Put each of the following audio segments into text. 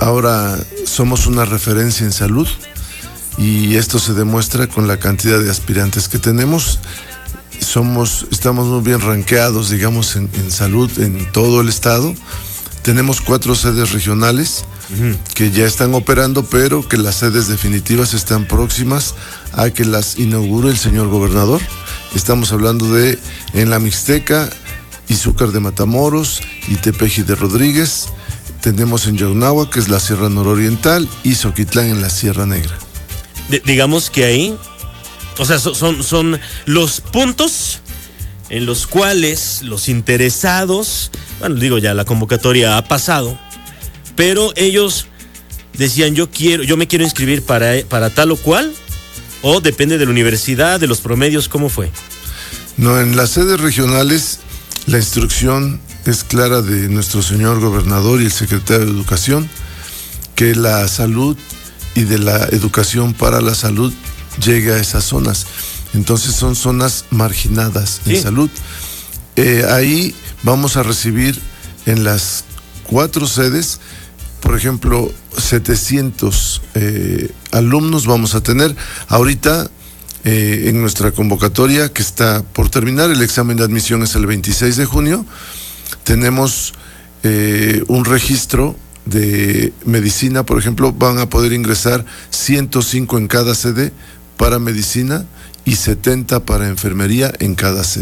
ahora somos una referencia en salud y esto se demuestra con la cantidad de aspirantes que tenemos. Estamos muy bien rankeados, digamos, en salud en todo el estado. Tenemos 4 sedes regionales que ya están operando, pero que las sedes definitivas están próximas a que las inaugure el señor gobernador. Estamos hablando de en la Mixteca, Izúcar de Matamoros y Tepeji de Rodríguez. Tenemos en Yaunahua, que es la Sierra Nororiental, y Zoquitlán en la Sierra Negra. Digamos que ahí, o sea, son los puntos en los cuales los interesados, bueno, digo ya, la convocatoria ha pasado, pero ellos decían, yo me quiero inscribir para tal o cual, o depende de la universidad, de los promedios, ¿cómo fue? No, en las sedes regionales la instrucción es clara de nuestro señor gobernador y el secretario de Educación, que la salud y de la educación para la salud llegue a esas zonas. Entonces son zonas marginadas en salud. Ahí vamos a recibir en las 4 sedes, por ejemplo, 700 alumnos vamos a tener. Ahorita en nuestra convocatoria, que está por terminar, el examen de admisión es el 26 de junio, tenemos un registro de medicina, por ejemplo, van a poder ingresar 105 en cada sede para medicina y 70 para enfermería en cada sede.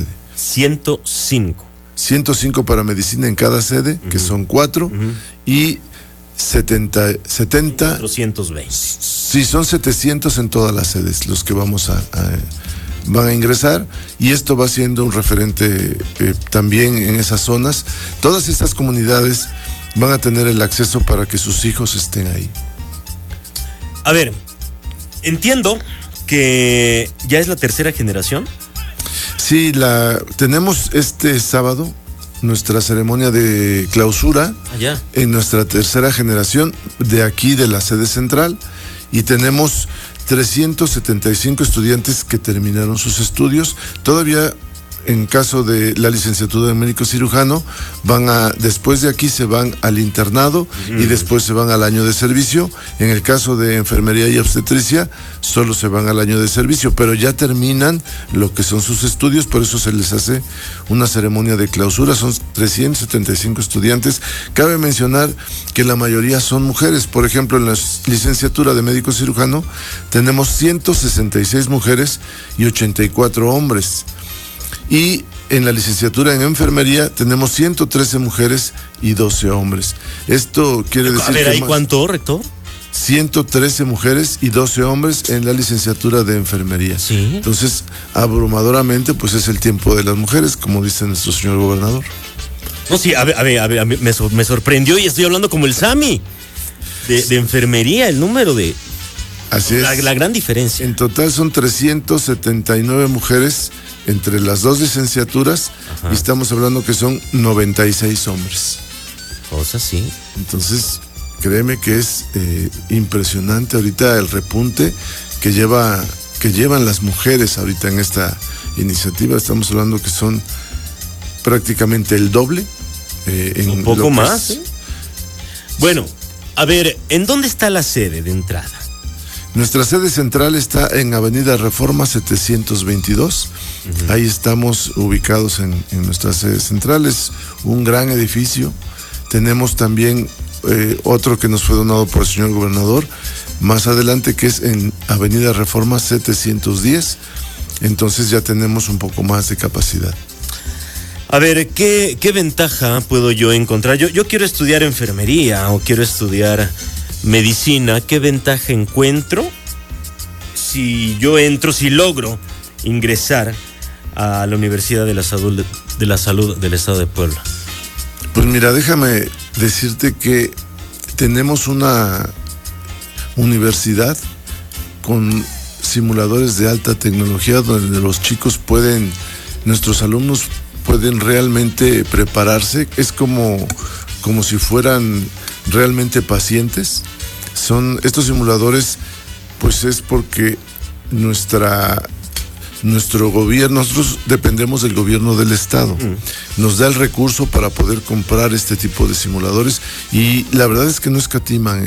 105 para medicina en cada sede, que son 4, y 70 420. Sí, son 700 en todas las sedes los que van a ingresar, y esto va siendo un referente también en esas zonas. Todas estas comunidades van a tener el acceso para que sus hijos estén ahí. A ver, entiendo que ya es la tercera generación. Sí, tenemos este sábado nuestra ceremonia de clausura en nuestra tercera generación de aquí de la sede central, y tenemos 375 estudiantes que terminaron sus estudios. Todavía en caso de la licenciatura de médico cirujano, después de aquí se van al internado y después se van al año de servicio. En el caso de enfermería y obstetricia, solo se van al año de servicio, pero ya terminan lo que son sus estudios, por eso se les hace una ceremonia de clausura. Son 375 estudiantes. Cabe mencionar que la mayoría son mujeres. Por ejemplo, en la licenciatura de médico cirujano tenemos 166 mujeres y 84 hombres. Y en la licenciatura en enfermería tenemos 113 mujeres y 12 hombres. Esto quiere decir... A ver, ¿ahí cuánto, rector? 113 mujeres y 12 hombres en la licenciatura de enfermería. Sí. Entonces, abrumadoramente, pues es el tiempo de las mujeres, como dice nuestro señor gobernador. No, sí, a ver, me sorprendió, y estoy hablando como el SAMI de enfermería, el número de... Así es. La gran diferencia. En total son 379 mujeres entre las 2 licenciaturas. Ajá. Y estamos hablando que son 96 hombres. Cosas sí. Entonces, créeme que es impresionante ahorita el repunte que llevan las mujeres ahorita en esta iniciativa. Estamos hablando que son prácticamente el doble. Un poco más. Bueno, a ver, ¿en dónde está la sede de entrada? Nuestra sede central está en Avenida Reforma 722. Ahí estamos ubicados en nuestra sede central. Es un gran edificio. Tenemos también otro que nos fue donado por el señor gobernador más adelante, que es en Avenida Reforma 710. Entonces ya tenemos un poco más de capacidad. A ver, ¿qué ventaja puedo yo encontrar? Yo quiero estudiar enfermería o quiero estudiar medicina. ¿Qué ventaja encuentro si logro ingresar a la Universidad de la Salud del Estado de Puebla? Pues mira, déjame decirte que tenemos una universidad con simuladores de alta tecnología donde nuestros alumnos pueden realmente prepararse. Es como si fueran realmente pacientes. Estos simuladores, pues es porque nuestro gobierno, nosotros dependemos del gobierno del estado, nos da el recurso para poder comprar este tipo de simuladores, y la verdad es que no escatiman